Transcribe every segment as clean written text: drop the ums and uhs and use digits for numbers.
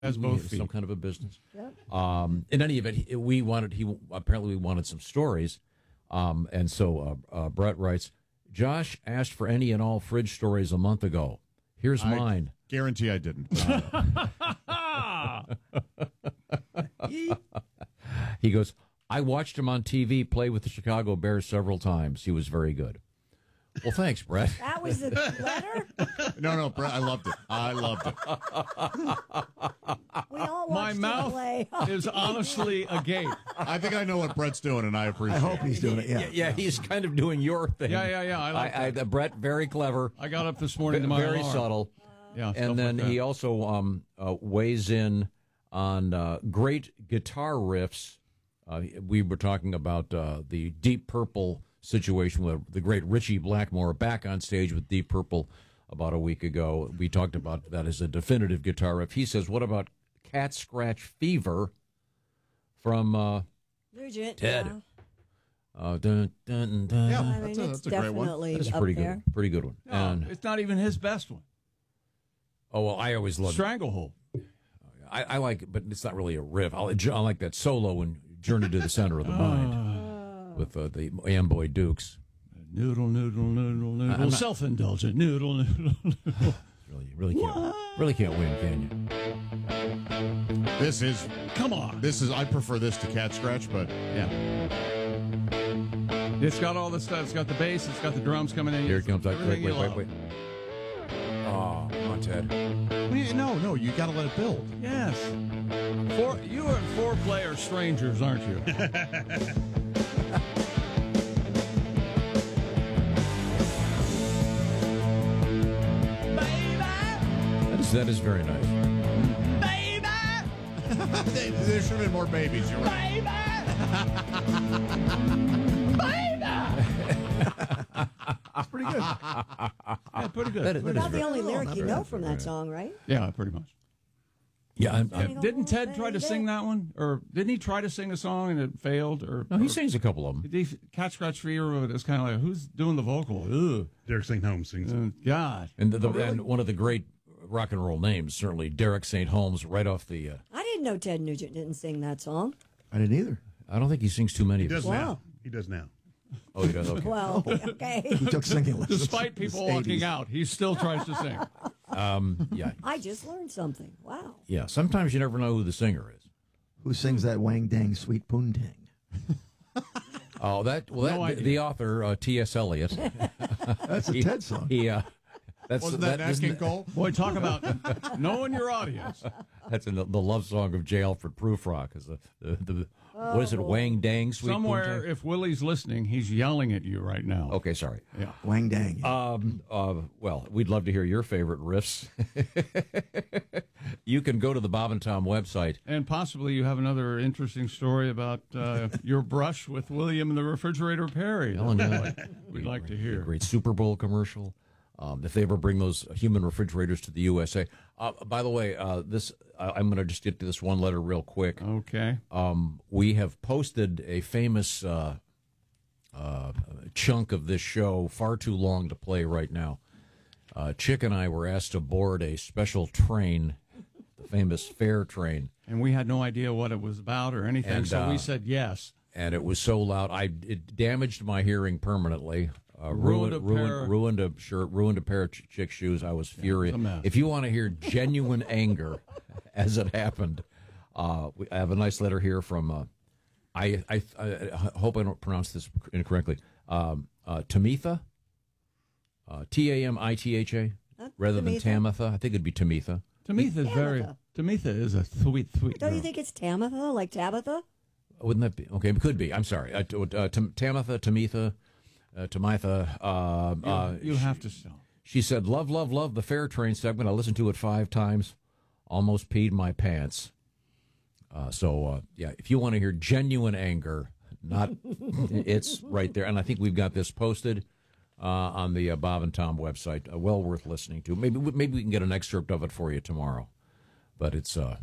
Has both feet. Some kind of a business. Yep. In any event, we wanted some stories, and so Brett writes, Josh asked for any and all fridge stories a month ago. Here's mine. Guarantee I didn't. He goes, I watched him on TV play with the Chicago Bears several times. He was very good. Well, thanks, Brett. That was the letter? No, Brett, I loved it. We all My watched him mouth play. is honestly agape. I think I know what Brett's doing, and I appreciate it. I hope he's doing it, yeah. Yeah, he's kind of doing your thing. Yeah. I like that. Brett, very clever. I got up this morning to my Very alarm. subtle. Yeah, And then like that. he also weighs in on great guitar riffs. We were talking about the Deep Purple situation with the great Richie Blackmore back on stage with Deep Purple about a week ago. We talked about that as a definitive guitar riff. He says, what about Cat Scratch Fever from Nugent, Ted? yeah. Dun, dun, dun. Yeah, I mean, that's it's a great one. definitely That's a up pretty there. good one. Pretty good one. No, And, it's not even his best one. oh, well, I always loved Stranglehold. I like it, but it's not really a riff. I like that solo in Journey to the Center of the Mind with the Amboy Dukes. Noodle, not- self-indulgent. Noodle. Really can't win, can you? This is, Come on. I prefer this to Cat Scratch, but Yeah. It's got all the stuff. It's got the bass. It's got the drums coming in. Here it comes. Everything you love. Wait. Oh, come on, Ted. no, you got to let it build. Yes. You are 4-player strangers, aren't you? That is very nice. There should have been more babies. You're right. It's pretty good. Yeah, pretty good. That is About the very- only lyric not you bad. know from that song, right? Yeah, pretty much. Yeah, Didn't Ted try to sing that one? Or didn't he try to sing a song and it failed? Or no, he sings a couple of them. Cat Scratch Fever was kind of like, who's doing the vocal? Ugh. Derek St. Holmes sings it. God. And and one of the great rock and roll names, certainly Derek St. Holmes, right off the. I didn't know Ted Nugent didn't sing that song. I didn't either. I don't think he sings too many. He does Wow. now. He does now. Oh, he does. Okay. Well, okay. He took singing lessons. Despite in his people walking 80s. out, he still tries to sing. Yeah, I just learned something. Wow. yeah. Sometimes you never know who the singer is. Who sings that Wang Dang Sweet Poontang? Oh, No idea. the author T.S. Eliot. That's a Ted song. That's Wasn't that Nat isn't King Cole? Boy, talk about knowing your audience. That's in the love song of J. Alfred Prufrock. Is what is it? Wang Dang Sweet Somewhere, Poontang? if Willie's listening, he's yelling at you right now. Okay, sorry. Yeah. Wang Dang. Well, we'd love to hear your favorite riffs. You can go to the Bob and Tom website. And possibly you have another interesting story about your brush with William and the Refrigerator Perry. Telling you, We'd like to a hear. great Super Bowl commercial. If they ever bring those human refrigerators to the USA. By the way, I'm going to just get to this one letter real quick. Okay. We have posted a famous chunk of this show, far too long to play right now. Chick and I were asked to board a special train, the famous fare train. And we had no idea what it was about or anything, And, so we said yes. And it was so loud, it damaged my hearing permanently. Ruined a pair- ruined a shirt, ruined a pair of Chick shoes. I was furious. a mess. If you want to hear genuine anger as it happened, I have a nice letter here from. I hope I don't pronounce this incorrectly. Tamitha, Tamitha, rather than Tamitha. I think it'd be Tamitha. Tamitha is a sweet Don't girl. you think it's Tamitha, like Tabitha? Wouldn't that be okay? It could be. I'm sorry. Tamitha, Tamitha. You have to sell. She said, "Love, love, love the Fair Train segment. I listened to it 5 times. Almost peed my pants." Yeah, if you want to hear genuine anger, it's right there. And I think we've got this posted on the Bob and Tom website. Well worth listening to. Maybe we can get an excerpt of it for you tomorrow. But it's I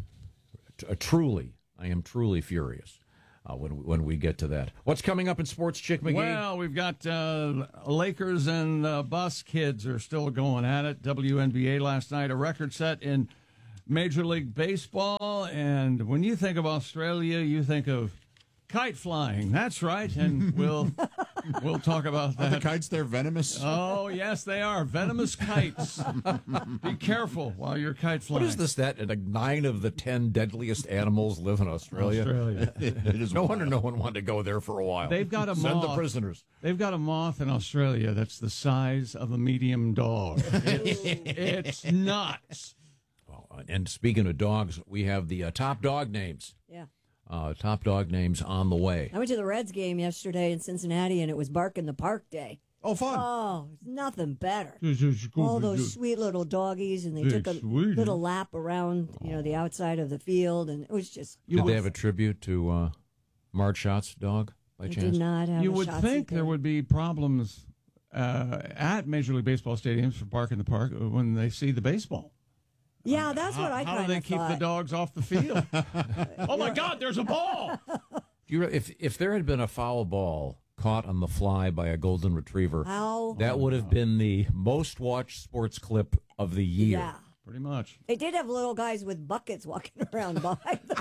am truly furious when we get to that. What's coming up in sports, Chick McGee? Well, we've got Lakers and Bus Kids are still going at it. WNBA last night, a record set in Major League Baseball. And when you think of Australia, you think of kite flying. That's right. And we'll talk about Are the that. kites there venomous? Oh, yes, they are. Venomous kites. Be careful while you're kite flying. What is this? That 9 of the 10 deadliest animals live in Australia. It is No wonder no one wanted to go there for a while. They've got a Send the moth. prisoners. They've got a moth in Australia that's the size of a medium dog. It's nuts. Well, and speaking of dogs, we have the top dog names. Yeah. Top dog names on the way. I went to the Reds game yesterday in Cincinnati, and it was Bark in the Park Day. Oh, fun. Oh, it's nothing better. All those sweet little doggies, and they Big took a sweetie. little lap around, the outside of the field, and it was just. Did they have a tribute to Marge Schott's dog by They chance? did not have. You a would Shotzi think there pig. would be problems at Major League Baseball stadiums for Bark in the Park when they see the baseball. Yeah, that's what I How kind do they of keep thought. the dogs off the field? Oh, my God, there's a ball. If there had been a foul ball caught on the fly by a golden retriever, How? that would have been the most watched sports clip of the year. Yeah. Pretty much. They did have little guys with buckets walking around behind them.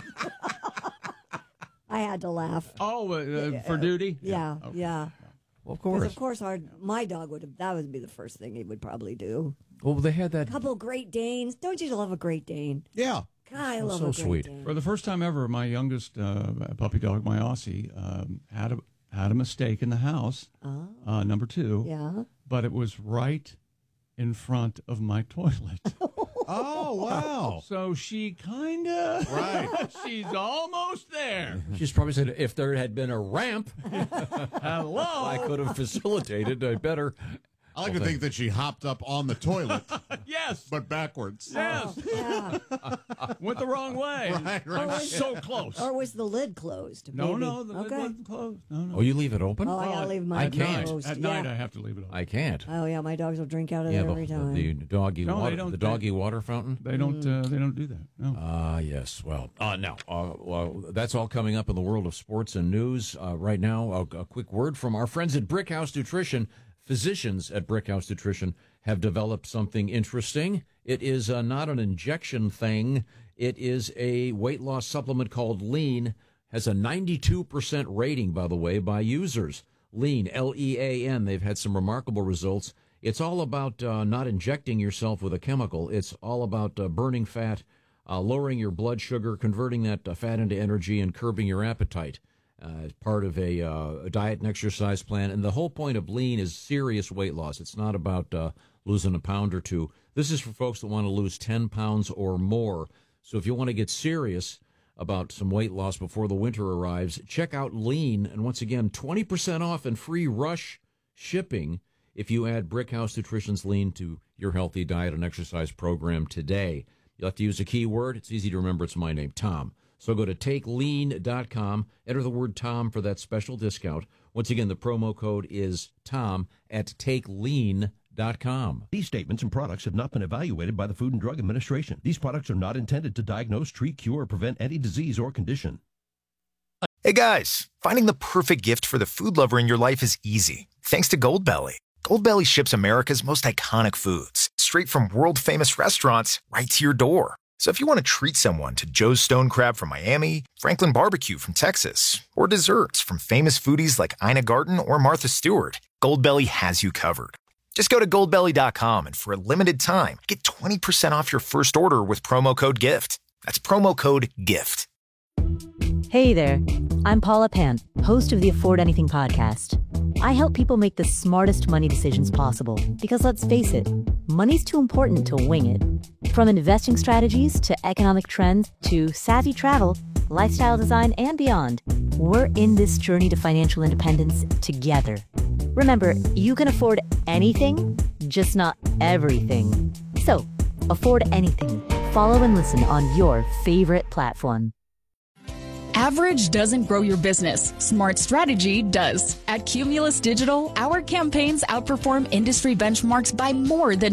I had to laugh. Oh, for duty? Yeah, Okay. yeah. Well, of Because course. of course, my dog that would be the first thing he would probably do. Well, they had that. A couple of Great Danes. Don't you love a Great Dane? Yeah. God, I Oh, love so a Great sweet. Dane. For the first time ever, my youngest puppy dog, my Aussie, had a mistake in the house, number 2. Yeah. But it was right in front of my toilet. Oh, wow. So she kind of, Right. she's almost there. She's probably said, if there had been a ramp, Hello. I could have facilitated. I better. I like to think that she hopped up on the toilet, Yes. but backwards. Yes. Yeah. Went the wrong way. Right, right. So close. Or was the lid closed? No, maybe? no, the lid Okay. wasn't closed. No. Oh, you leave it open? Oh, I gotta leave mine I can't. closed. At yeah. night, I have to leave it open. I can't. Oh yeah, my dogs will drink out of Yeah, there every time. the doggy No, they water, don't- the doggy water fountain. They don't do that. No. Yes. Well, now, well, that's all coming up in the world of sports and news. Right now, a quick word from our friends at Brickhouse Nutrition. Physicians at Brickhouse Nutrition have developed something interesting. It is not an injection thing. It is a weight loss supplement called Lean. Has a 92% rating, by the way, by users. Lean, L-E-A-N. They've had some remarkable results. It's all about not injecting yourself with a chemical. It's all about burning fat, lowering your blood sugar, converting that fat into energy, and curbing your appetite. As part of a diet and exercise plan. And the whole point of Lean is serious weight loss. It's not about losing a pound or two. This is for folks that want to lose 10 pounds or more. So if you want to get serious about some weight loss before the winter arrives, check out Lean. And once again, 20% off and free rush shipping if you add Brickhouse Nutrition's Lean to your healthy diet and exercise program today. You'll have to use a keyword. It's easy to remember. It's my name, Tom. So go to takelean.com, enter the word Tom for that special discount. Once again, the promo code is Tom at takelean.com. These statements and products have not been evaluated by the Food and Drug Administration. These products are not intended to diagnose, treat, cure, or prevent any disease or condition. Hey guys, finding the perfect gift for the food lover in your life is easy. Thanks to Goldbelly. Goldbelly ships America's most iconic foods straight from world-famous restaurants right to your door. So if you want to treat someone to Joe's Stone Crab from Miami, Franklin Barbecue from Texas, or desserts from famous foodies like Ina Garten or Martha Stewart, Goldbelly has you covered. Just go to goldbelly.com and for a limited time, get 20% off your first order with promo code GIFT. That's promo code GIFT. Hey there, I'm Paula Pant, host of the Afford Anything podcast. I help people make the smartest money decisions possible because let's face it, money's too important to wing it. From investing strategies to economic trends to savvy travel, lifestyle design, and beyond, we're in this journey to financial independence together. Remember, you can afford anything, just not everything. So, afford anything. Follow and listen on your favorite platform. Average doesn't grow your business. Smart strategy does. At Cumulus Digital, our campaigns outperform industry benchmarks by more than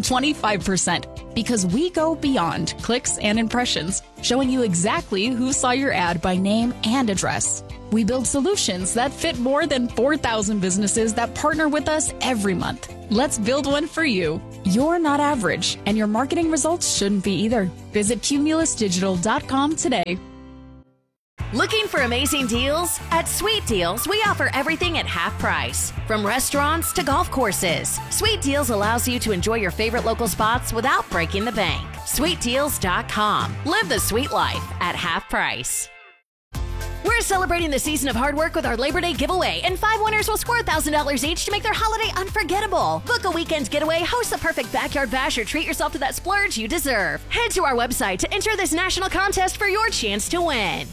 25% because we go beyond clicks and impressions, showing you exactly who saw your ad by name and address. We build solutions that fit more than 4,000 businesses that partner with us every month. Let's build one for you. You're not average, and your marketing results shouldn't be either. Visit cumulusdigital.com today. Looking for amazing deals? At Sweet Deals, we offer everything at half price. From restaurants to golf courses, Sweet Deals allows you to enjoy your favorite local spots without breaking the bank. SweetDeals.com. Live the sweet life at half price. We're celebrating the season of hard work with our Labor Day giveaway, and 5 winners will score $1,000 each to make their holiday unforgettable. Book a weekend getaway, host the perfect backyard bash, or treat yourself to that splurge you deserve. Head to our website to enter this national contest for your chance to win.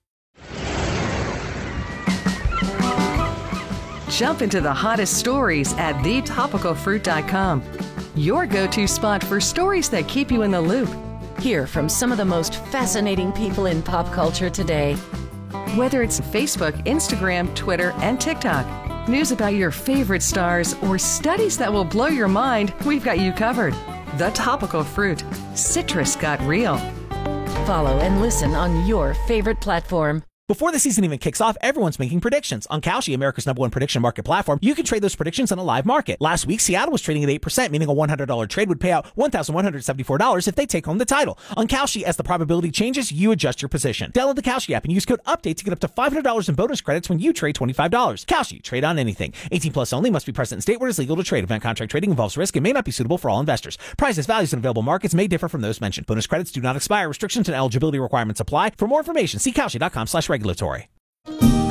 Jump into the hottest stories at thetopicalfruit.com. Your go-to spot for stories that keep you in the loop. Hear from some of the most fascinating people in pop culture today. Whether it's Facebook, Instagram, Twitter, and TikTok, news about your favorite stars, or studies that will blow your mind, we've got you covered. The Topical Fruit. Citrus got real. Follow and listen on your favorite platform. Before the season even kicks off, everyone's making predictions. On Kalshi, America's #1 prediction market platform, you can trade those predictions on a live market. Last week, Seattle was trading at 8%, meaning a $100 trade would pay out $1,174 if they take home the title. On Kalshi, as the probability changes, you adjust your position. Download the Kalshi app and use code UPDATE to get up to $500 in bonus credits when you trade $25. Kalshi, trade on anything. 18 plus only, must be present in state where it is legal to trade. Event contract trading involves risk and may not be suitable for all investors. Prices, values, and available markets may differ from those mentioned. Bonus credits do not expire. Restrictions and eligibility requirements apply. For more information, see Kalshi.com/regulatory.